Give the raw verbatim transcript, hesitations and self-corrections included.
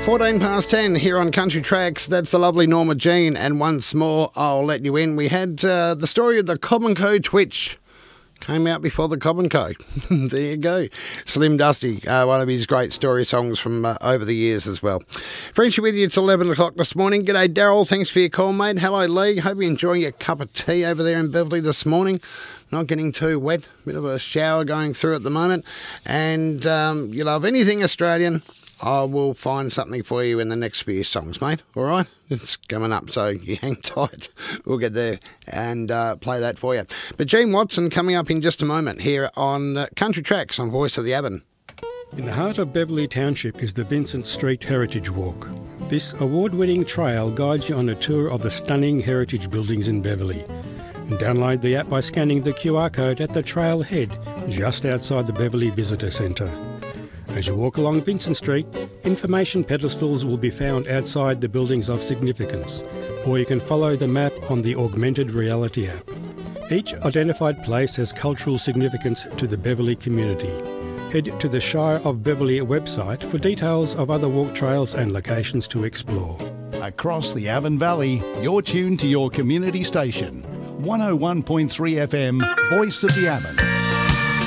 fourteen past ten here on Country Tracks. That's the lovely Norma Jean, and once more I'll let you in. We had uh, the story of the Cobb and Co Twitch. Came out before the Cobb and Co. There you go. Slim Dusty, uh, one of his great story songs from uh, over the years as well. Friendship with you till eleven o'clock this morning. G'day Daryl, thanks for your call, mate. Hello Lee, hope you're enjoying your cup of tea over there in Beverly this morning. Not getting too wet, bit of a shower going through at the moment. And um, you love anything Australian, I will find something for you in the next few songs, mate. All right? It's coming up, so you hang tight. We'll get there and uh, play that for you. But Gene Watson coming up in just a moment here on uh, Country Tracks on Voice of the Avon. In the heart of Beverly Township is the Vincent Street Heritage Walk. This award-winning trail guides you on a tour of the stunning heritage buildings in Beverly. Download the app by scanning the Q R code at the trailhead just outside the Beverly Visitor Centre. As you walk along Vincent Street, information pedestals will be found outside the buildings of significance, or you can follow the map on the Augmented Reality app. Each identified place has cultural significance to the Beverly community. Head to the Shire of Beverly website for details of other walk trails and locations to explore. Across the Avon Valley, you're tuned to your community station. one oh one point three F M, Voice of the Avon.